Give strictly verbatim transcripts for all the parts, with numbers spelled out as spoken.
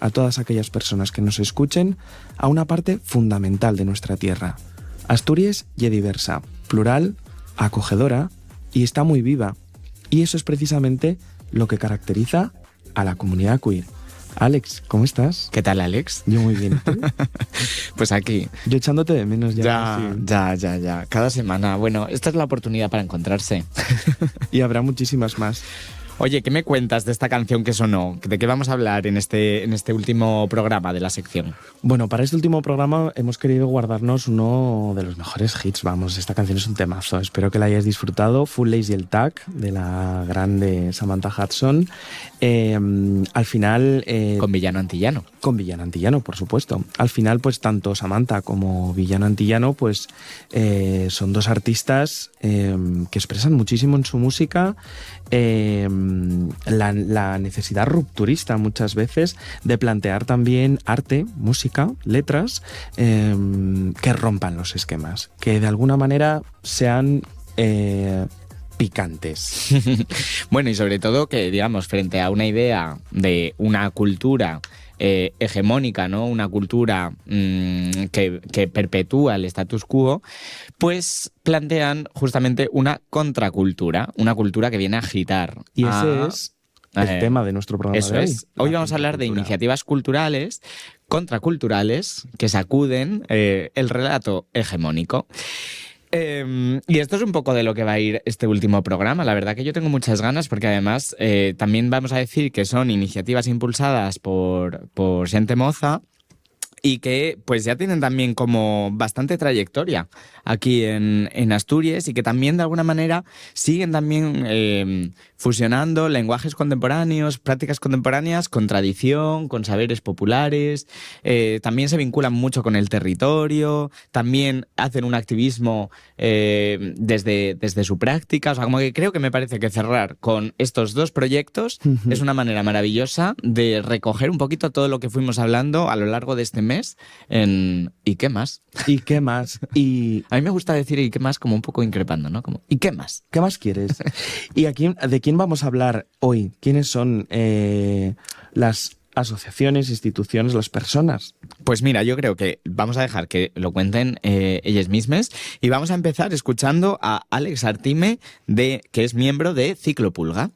a todas aquellas personas que nos escuchen a una parte fundamental de nuestra tierra. Asturias ye diversa, plural, acogedora y está muy viva. Y eso es precisamente lo que caracteriza a la comunidad queer. Alex, ¿cómo estás? ¿Qué tal, Alex? Yo muy bien. ¿Tú? Pues aquí. Yo echándote de menos ya. Ya, sí. ya, ya, ya. Cada semana. Bueno, esta es la oportunidad para encontrarse. Y habrá muchísimas más. Oye, ¿qué me cuentas de esta canción que sonó? ¿De qué vamos a hablar en este, en este último programa de la sección? Bueno, para este último programa hemos querido guardarnos uno de los mejores hits. Vamos, esta canción es un temazo. Espero que la hayáis disfrutado. Full Lazy el Tag, de la grande Samantha Hudson. Eh, al final... Eh, con Villano Antillano. Con Villano Antillano, por supuesto. Al final, pues tanto Samantha como Villano Antillano, pues eh, son dos artistas eh, que expresan muchísimo en su música eh, la, la necesidad rupturista muchas veces de plantear también arte, música, letras eh, que rompan los esquemas, que de alguna manera sean eh, picantes. Bueno, y sobre todo que, digamos, frente a una idea de una cultura eh, hegemónica, ¿no? Una cultura mmm, que, que perpetúa el status quo, pues plantean justamente una contracultura, una cultura que viene a agitar. Y ese a, es el eh, tema de nuestro programa eso de hoy. Es. Hoy vamos a hablar de iniciativas culturales, contraculturales, que sacuden eh, el relato hegemónico. Eh, y esto es un poco de lo que va a ir este último programa. La verdad que yo tengo muchas ganas porque además eh, también vamos a decir que son iniciativas impulsadas por, por Xente Moza y que pues ya tienen también como bastante trayectoria aquí en, en Asturias y que también de alguna manera siguen también eh, fusionando lenguajes contemporáneos, prácticas contemporáneas con tradición, con saberes populares, eh, también se vinculan mucho con el territorio, también hacen un activismo eh, desde, desde su práctica. O sea, como que creo que me parece que cerrar con estos dos proyectos uh-huh. es una manera maravillosa de recoger un poquito todo lo que fuimos hablando a lo largo de este mes en ¿y qué más? ¿Y qué más? Y a mí me gusta decir ¿y qué más? Como un poco increpando, ¿no? Como ¿y qué más? ¿Qué más quieres? ¿Y a quién, de quién vamos a hablar hoy? ¿Quiénes son eh, las asociaciones, instituciones, las personas? Pues mira, yo creo que vamos a dejar que lo cuenten eh, ellas mismas y vamos a empezar escuchando a Alex Artime, de, que es miembro de Ciclo Pulga.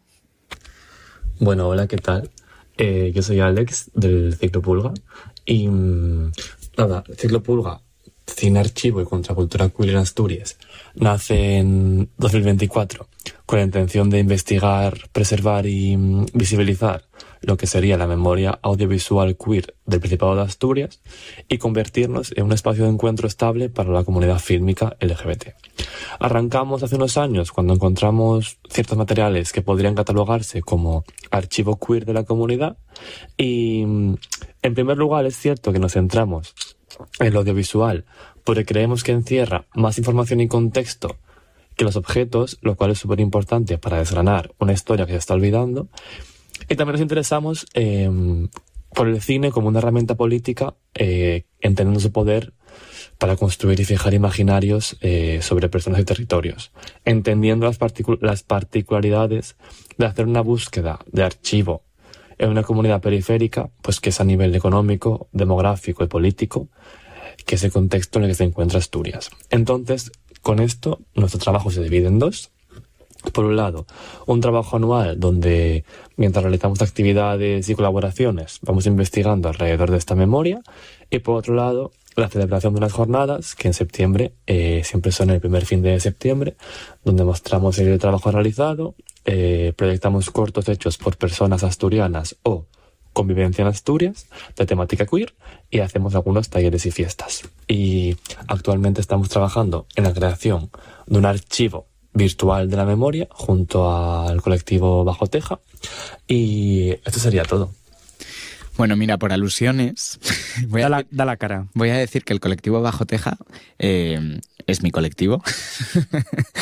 Bueno, hola, ¿qué tal? Eh, yo soy Alex del Ciclo Pulga y mmm, nada, Ciclo Pulga, Cine Archivo y Contracultura Queer en Asturias, nace en dos mil veinticuatro con la intención de investigar, preservar y mmm, visibilizar lo que sería la memoria audiovisual queer del Principado de Asturias y convertirnos en un espacio de encuentro estable para la comunidad fílmica L G B T. Arrancamos hace unos años cuando encontramos ciertos materiales que podrían catalogarse como archivo queer de la comunidad y, en primer lugar, es cierto que nos centramos en lo audiovisual porque creemos que encierra más información y contexto que los objetos, lo cual es súper importante para desgranar una historia que se está olvidando. Y también nos interesamos eh, por el cine como una herramienta política, eh, entendiendo su poder para construir y fijar imaginarios eh, sobre personas y territorios, entendiendo las, particu- las particularidades de hacer una búsqueda de archivo en una comunidad periférica, pues que es a nivel económico, demográfico y político, que es el contexto en el que se encuentra Asturias. Entonces, con esto, nuestro trabajo se divide en dos. Por un lado, un trabajo anual donde, mientras realizamos actividades y colaboraciones, vamos investigando alrededor de esta memoria. Y por otro lado, la celebración de unas jornadas que en septiembre, eh, siempre son el primer fin de septiembre, donde mostramos el trabajo realizado, eh, proyectamos cortos hechos por personas asturianas o convivencia en Asturias, de temática queer, y hacemos algunos talleres y fiestas. Y actualmente estamos trabajando en la creación de un archivo virtual de la memoria junto al colectivo Bajo Teja, y esto sería todo. Bueno, mira, por alusiones voy a, da, la, da la cara. Voy a decir que el colectivo Bajo Teja eh, es mi colectivo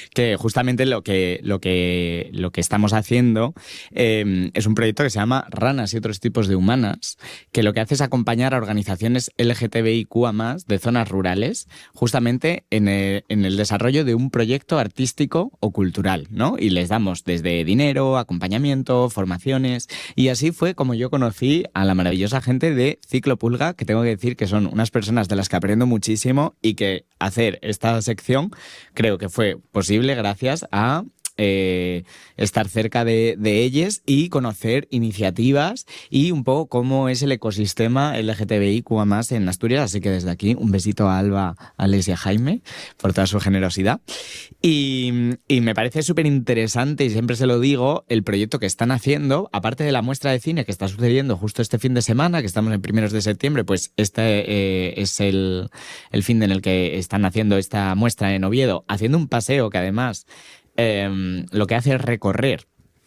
que justamente lo que, lo que, lo que estamos haciendo eh, es un proyecto que se llama Ranas y otros tipos de humanas, que lo que hace es acompañar a organizaciones L G T B I Q A más, de zonas rurales, justamente en el, en el desarrollo de un proyecto artístico o cultural, ¿no? Y les damos desde dinero, acompañamiento, formaciones, y así fue como yo conocí a la maravillosa gente de Ciclo Pulga, que tengo que decir que son unas personas de las que aprendo muchísimo y que hacer esta sección creo que fue posible gracias a Eh, estar cerca de, de ellas y conocer iniciativas y un poco cómo es el ecosistema L G T B I Q A más en Asturias. Así que desde aquí un besito a Alba, a Alex y a Jaime por toda su generosidad. Y, y me parece súper interesante, y siempre se lo digo, el proyecto que están haciendo, aparte de la muestra de cine que está sucediendo justo este fin de semana, que estamos en primeros de septiembre, pues este eh, es el, el fin de en el que están haciendo esta muestra en Oviedo, haciendo un paseo que además Eh, lo que hace es recorrer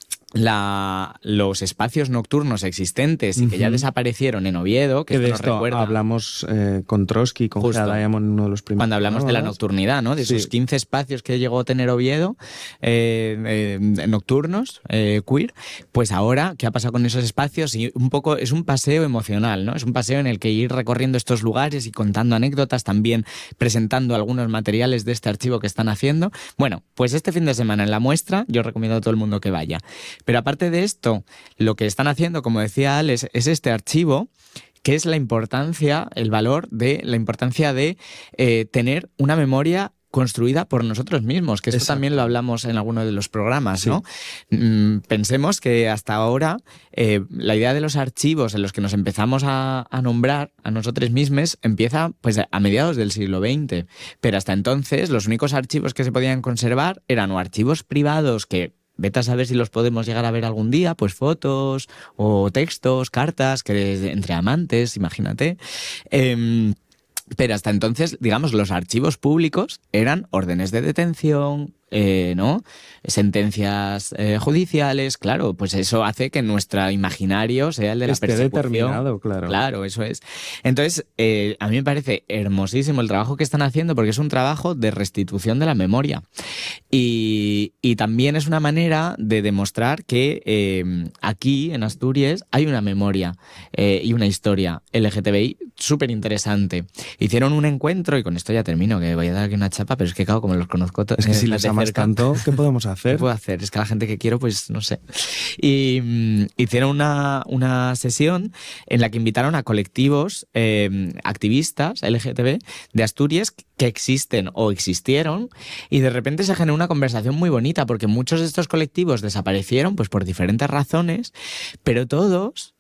la, los espacios nocturnos existentes y que uh-huh. ya desaparecieron en Oviedo, que, que de esto, esto nos recuerda. Hablamos eh, con Trotsky, con Gera Diamond en uno de los primeros. Cuando hablamos de la nocturnidad, ¿no? De sí. esos quince espacios que llegó a tener Oviedo eh, eh, nocturnos, eh, queer, pues ahora, ¿qué ha pasado con esos espacios? Y un poco es un paseo emocional, ¿no? Es un paseo en el que ir recorriendo estos lugares y contando anécdotas, también presentando algunos materiales de este archivo que están haciendo. Bueno, pues este fin de semana en la muestra, yo recomiendo a todo el mundo que vaya. Pero aparte de esto, lo que están haciendo, como decía Alex, es este archivo, que es la importancia, el valor de la importancia de eh, tener una memoria construida por nosotros mismos, que esto Exacto. también lo hablamos en alguno de los programas, sí. ¿no? Mm, pensemos que hasta ahora eh, la idea de los archivos en los que nos empezamos a, a nombrar a nosotros mismos empieza pues a mediados del siglo veinte, pero hasta entonces los únicos archivos que se podían conservar eran o archivos privados que vete a saber si los podemos llegar a ver algún día, pues fotos o textos, cartas que entre amantes, imagínate. Eh, pero hasta entonces, digamos, los archivos públicos eran órdenes de detención, eh, ¿no? Sentencias eh, judiciales, claro, pues eso hace que nuestro imaginario sea el de la Esté persecución. determinado, claro. Claro, eso es. Entonces, eh, a mí me parece hermosísimo el trabajo que están haciendo porque es un trabajo de restitución de la memoria. Y, y también es una manera de demostrar que eh, aquí, en Asturias, hay una memoria eh, y una historia L G T B I súper interesante. Hicieron un encuentro, y con esto ya termino, que voy a dar aquí una chapa, pero es que, claro, como los conozco todos. Es que si les amas tanto, ¿qué podemos hacer? ¿Qué puedo hacer? Es que la gente que quiero, pues no sé. Y mm, hicieron una, una sesión en la que invitaron a colectivos eh, activistas L G T B de Asturias que existen o existieron, y de repente se generó una conversación muy bonita porque muchos de estos colectivos desaparecieron pues por diferentes razones, pero todos,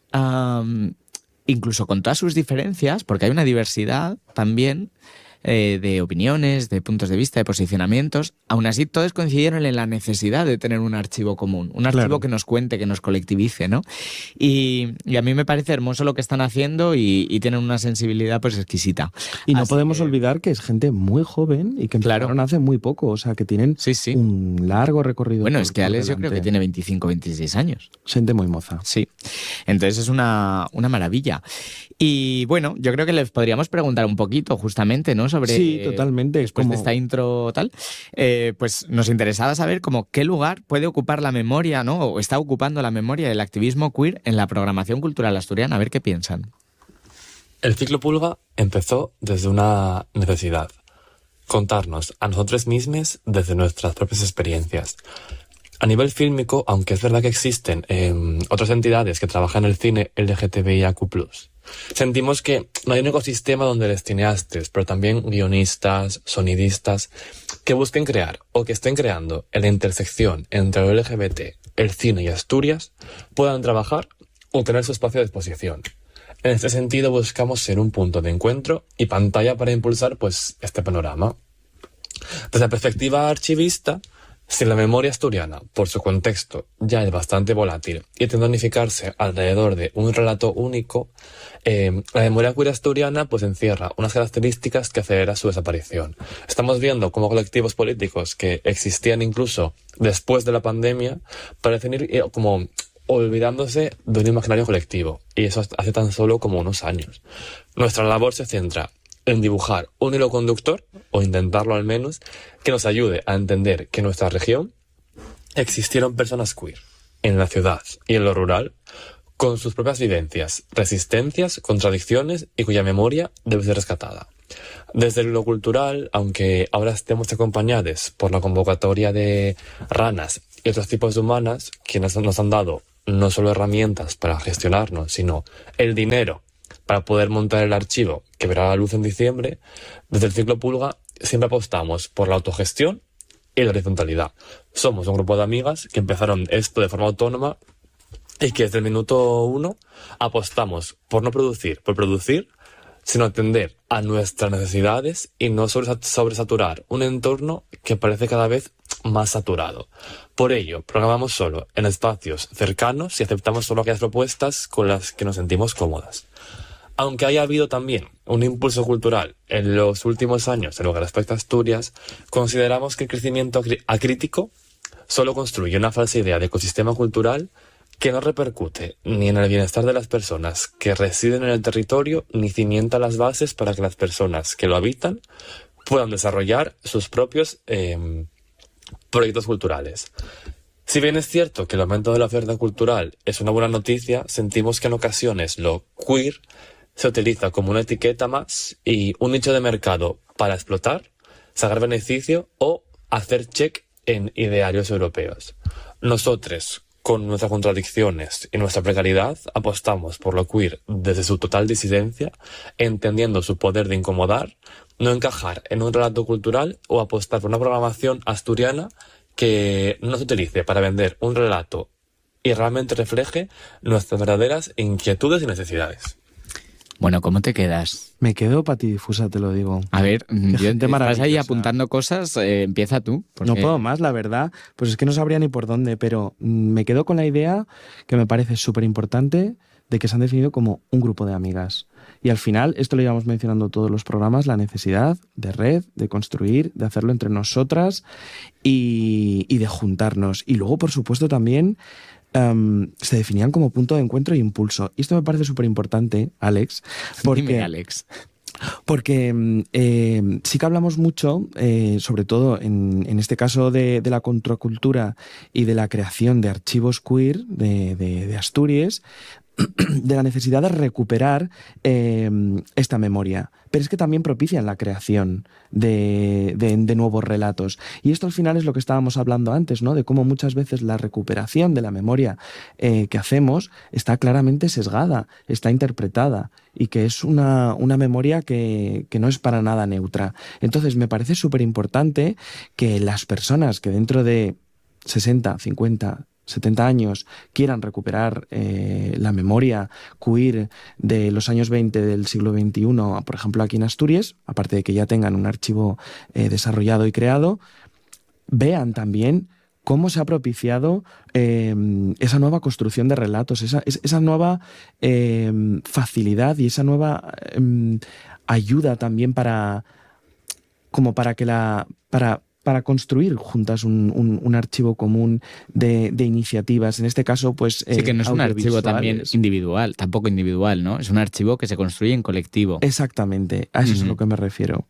um, incluso con todas sus diferencias, porque hay una diversidad también Eh, de opiniones, de puntos de vista, de posicionamientos, aún así todos coincidieron en la necesidad de tener un archivo común, un archivo claro. que nos cuente, que nos colectivice, ¿no? Y, y a mí me parece hermoso lo que están haciendo y, y tienen una sensibilidad pues exquisita. Y no así podemos que... olvidar que es gente muy joven y que empezaron claro. hace muy poco, o sea, que tienen sí, sí. un largo recorrido. Bueno, por, es que Alex yo creo que tiene veinticinco, veintiséis años. Gente muy moza. Sí, entonces es una, una maravilla. Y bueno, yo creo que les podríamos preguntar un poquito justamente, ¿no? Sobre, sí, totalmente. Después como... de esta intro tal, eh, pues nos interesaba saber como qué lugar puede ocupar la memoria, ¿no? O está ocupando la memoria del activismo queer en la programación cultural asturiana. A ver qué piensan. El Ciclo Pulga empezó desde una necesidad. Contarnos a nosotros mismos desde nuestras propias experiencias. A nivel fílmico, aunque es verdad que existen eh, otras entidades que trabajan en el cine L G T B I Q plus, sentimos que no hay un ecosistema donde los cineastas, pero también guionistas, sonidistas, que busquen crear o que estén creando en la intersección entre el L G B T, el cine y Asturias, puedan trabajar o tener su espacio de exposición. En este sentido buscamos ser un punto de encuentro y pantalla para impulsar pues este panorama. Desde la perspectiva archivista, si la memoria asturiana, por su contexto, ya es bastante volátil y tiende a unificarse alrededor de un relato único, eh, la memoria queer asturiana pues encierra unas características que aceleran su desaparición. Estamos viendo cómo colectivos políticos que existían incluso después de la pandemia parecen ir eh, como olvidándose de un imaginario colectivo, y eso hace tan solo como unos años. Nuestra labor se centra en dibujar un hilo conductor, o intentarlo al menos, que nos ayude a entender que en nuestra región existieron personas queer, en la ciudad y en lo rural, con sus propias vivencias, resistencias, contradicciones y cuya memoria debe ser rescatada. Desde lo cultural, aunque ahora estemos acompañados por la convocatoria de ranas y otros tipos de humanas, quienes nos han dado no solo herramientas para gestionarnos, sino el dinero para poder montar el archivo que verá la luz en diciembre, desde el Ciclo Pulga siempre apostamos por la autogestión y la horizontalidad. Somos un grupo de amigas que empezaron esto de forma autónoma y que desde el minuto uno apostamos por no producir, por producir, sino atender a nuestras necesidades y no sobresaturar un entorno que parece cada vez más saturado. Por ello, programamos solo en espacios cercanos y aceptamos solo aquellas propuestas con las que nos sentimos cómodas. Aunque haya habido también un impulso cultural en los últimos años en lo que respecta a Asturias, consideramos que el crecimiento acrítico solo construye una falsa idea de ecosistema cultural que no repercute ni en el bienestar de las personas que residen en el territorio, ni cimienta las bases para que las personas que lo habitan puedan desarrollar sus propios eh, proyectos culturales. Si bien es cierto que el aumento de la oferta cultural es una buena noticia, sentimos que en ocasiones lo queer se utiliza como una etiqueta más y un nicho de mercado para explotar, sacar beneficio o hacer check en idearios europeos. Nosotros, con nuestras contradicciones y nuestra precariedad, apostamos por lo queer desde su total disidencia, entendiendo su poder de incomodar, no encajar en un relato cultural o apostar por una programación asturiana que no se utilice para vender un relato y realmente refleje nuestras verdaderas inquietudes y necesidades. Bueno, ¿cómo te quedas? Me quedo patidifusa, te lo digo. A ver, yo, estás ahí maravillosa. apuntando cosas, eh, empieza tú. Porque... No puedo más, la verdad. Pues es que no sabría ni por dónde, pero me quedo con la idea que me parece súper importante de que se han definido como un grupo de amigas. Y al final, esto lo íbamos mencionando todos los programas, la necesidad de red, de construir, de hacerlo entre nosotras y, y de juntarnos. Y luego, por supuesto, también um, se definían como punto de encuentro e impulso. Y esto me parece súper importante, Alex, porque... Dime, Alex. Porque eh, sí que hablamos mucho, eh, sobre todo en, en este caso de, de la contracultura y de la creación de archivos queer de, de, de Asturias, de la necesidad de recuperar eh, esta memoria. Pero es que también propician la creación de, de, de nuevos relatos. Y esto al final es lo que estábamos hablando antes, ¿no? De cómo muchas veces la recuperación de la memoria eh, que hacemos está claramente sesgada, está interpretada y que es una, una memoria que, que no es para nada neutra. Entonces me parece súper importante que las personas que dentro de sesenta, cincuenta, setenta años quieran recuperar eh, la memoria queer de los años veinte del siglo veintiuno, por ejemplo aquí en Asturias, aparte de que ya tengan un archivo eh, desarrollado y creado, vean también cómo se ha propiciado eh, esa nueva construcción de relatos, esa, esa nueva eh, facilidad y esa nueva eh, ayuda también para como para que la para para construir juntas un, un, un archivo común de, de iniciativas. En este caso, pues sí, que no es un archivo también individual, tampoco individual, ¿no? Es un archivo que se construye en colectivo. Exactamente, a eso uh-huh. es a lo que me refiero.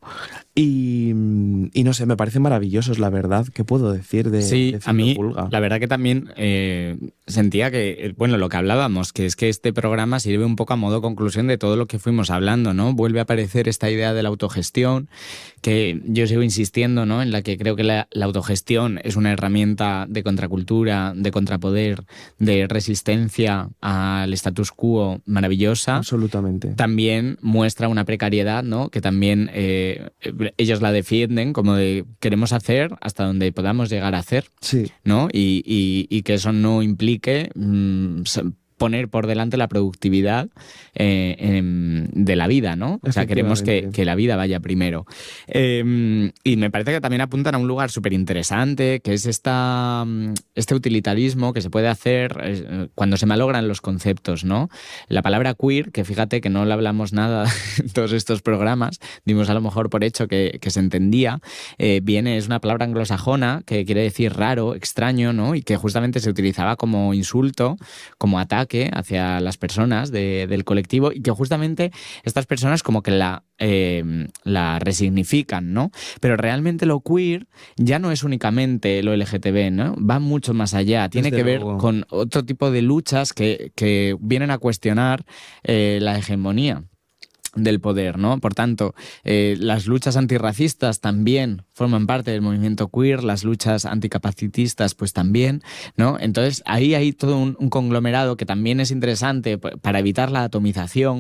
Y, y no sé, me parecen maravillosos, la verdad. ¿Qué puedo decir de Sí, de a mí, Pulga? La verdad que también eh, sentía que, bueno, lo que hablábamos, que es que este programa sirve un poco a modo conclusión de todo lo que fuimos hablando, ¿no? Vuelve a aparecer esta idea de la autogestión, que yo sigo insistiendo, ¿no? En la que creo que la, la autogestión es una herramienta de contracultura, de contrapoder, de resistencia al status quo maravillosa. Absolutamente. También muestra una precariedad, ¿no? Que también eh, ellos la defienden como de queremos hacer hasta donde podamos llegar a hacer, sí. ¿no? Y, y, y que eso no implique mmm, poner por delante la productividad eh, eh, de la vida, ¿no? O sea, queremos que, que la vida vaya primero. Eh, y me parece que también apuntan a un lugar súper interesante, que es esta, este utilitarismo que se puede hacer eh, cuando se malogran los conceptos, ¿no? La palabra queer, que fíjate que no le hablamos nada en todos estos programas, dimos a lo mejor por hecho que, que se entendía, eh, viene, es una palabra anglosajona que quiere decir raro, extraño, ¿no? Y que justamente se utilizaba como insulto, como ataque, ataque hacia las personas de, del colectivo y que justamente estas personas como que la, eh, la resignifican, ¿no? Pero realmente lo queer ya no es únicamente lo L G T B, ¿no? Va mucho más allá, tiene Desde que ver luego. con otro tipo de luchas que, que vienen a cuestionar eh, la hegemonía del poder, ¿no? Por tanto, eh, las luchas antirracistas también forman parte del movimiento queer, las luchas anticapacitistas pues también, ¿no? Entonces ahí hay todo un, un conglomerado que también es interesante para evitar la atomización